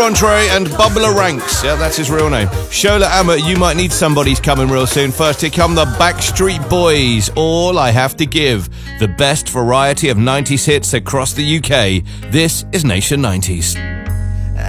Entree and Bubba Ranks. Yeah, that's his real name. Shola Amma, You Might Need Somebody's coming real soon. First, here come the Backstreet Boys. All I Have to Give. The best variety of 90s hits across the UK. This is Nation 90s.